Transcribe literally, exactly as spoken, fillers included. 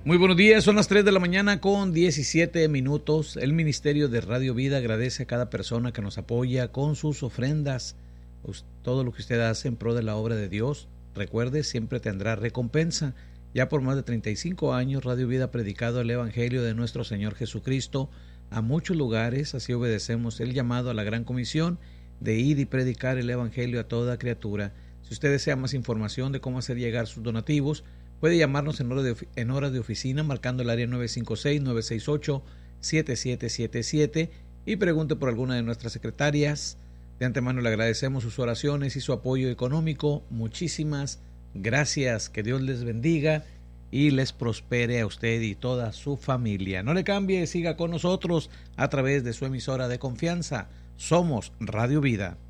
Muy buenos días, son las tres de la mañana con diecisiete minutos. El Ministerio de Radio Vida agradece a cada persona que nos apoya con sus ofrendas. Todo lo que usted hace en pro de la obra de Dios, recuerde, siempre tendrá recompensa. Ya por más de treinta y cinco años, Radio Vida ha predicado el Evangelio de nuestro Señor Jesucristo a muchos lugares. Así obedecemos el llamado a la Gran Comisión de ir y predicar el Evangelio a toda criatura. Si usted desea más información de cómo hacer llegar sus donativos, puede llamarnos en horas de, en horas de oficina marcando el área nueve cinco seis, nueve seis ocho, siete siete siete siete y pregunte por alguna de nuestras secretarias. De antemano le agradecemos sus oraciones y su apoyo económico. Muchísimas gracias. Que Dios les bendiga y les prospere a usted y toda su familia. No le cambie, siga con nosotros a través de su emisora de confianza. Somos Radio Vida.